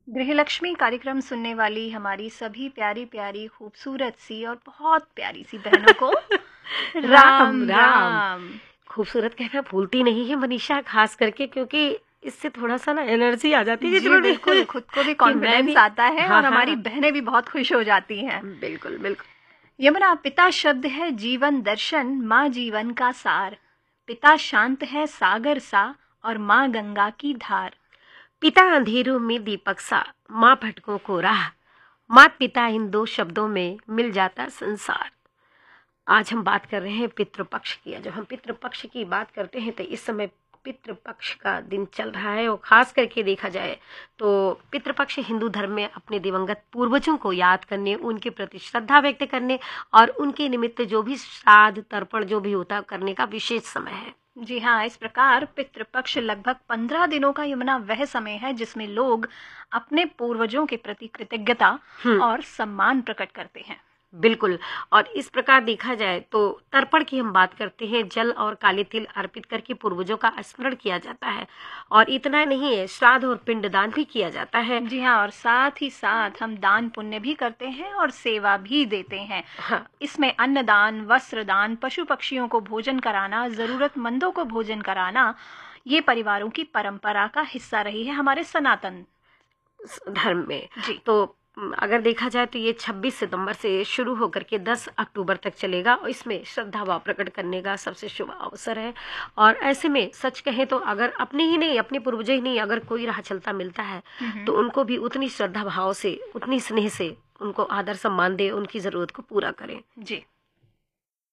गृहलक्ष्मी कार्यक्रम सुनने वाली हमारी सभी प्यारी प्यारी खूबसूरत सी और बहुत प्यारी सी बहनों को राम राम। खूबसूरत कहना भूलती नहीं है मनीषा, खास करके क्योंकि इससे थोड़ा सा ना एनर्जी आ जाती है। जी बिल्कुल, खुद को भी कॉन्फिडेंस आता है। हाँ, और हमारी बहनें भी बहुत खुश हो जाती हैं। बिल्कुल बिल्कुल। यमुना पिता शब्द है जीवन दर्शन, माँ जीवन का सार। पिता शांत है सागर सा और माँ गंगा की धार। पिता अंधेरों में दीपक सा, माँ भटकों को राह। मात पिता इन दो शब्दों में मिल जाता संसार। आज हम बात कर रहे हैं पितृपक्ष की। जब हम पितृपक्ष की बात करते हैं तो इस समय पितृपक्ष का दिन चल रहा है, और खास करके देखा जाए तो पितृपक्ष हिंदू धर्म में अपने दिवंगत पूर्वजों को याद करने, उनके प्रति श्रद्धा व्यक्त करने और उनके निमित्त जो भी श्राद्ध तर्पण जो भी होता करने का विशेष समय है। जी हाँ, इस प्रकार पितृपक्ष लगभग 15 दिनों का यमुना वह समय है जिसमें लोग अपने पूर्वजों के प्रति कृतज्ञता और सम्मान प्रकट करते हैं। बिल्कुल। और इस प्रकार देखा जाए तो तर्पण की हम बात करते हैं, जल और काले तिल अर्पित करके पूर्वजों का स्मरण किया जाता है। और इतना नहीं है, श्राद्ध और पिंडदान भी किया जाता है। जी हाँ, और साथ ही साथ हम दान पुण्य भी करते हैं और सेवा भी देते हैं। हाँ। इसमें अन्नदान, वस्त्रदान, पशु पक्षियों को भोजन कराना, जरूरतमंदों को भोजन कराना, ये परिवारों की परंपरा का हिस्सा रही है हमारे सनातन धर्म में। जी। तो अगर देखा जाए तो ये 26 सितंबर से शुरू होकर के 10 अक्टूबर तक चलेगा, और इसमें श्रद्धा भाव प्रकट करने का सबसे शुभ अवसर है। और ऐसे में सच कहें तो अगर अपने ही नहीं, अपने पूर्वजों ही नहीं, अगर कोई राह चलता मिलता है तो उनको भी उतनी श्रद्धा भाव से, उतनी स्नेह से उनको आदर सम्मान दे, उनकी जरूरत को पूरा करें। जी।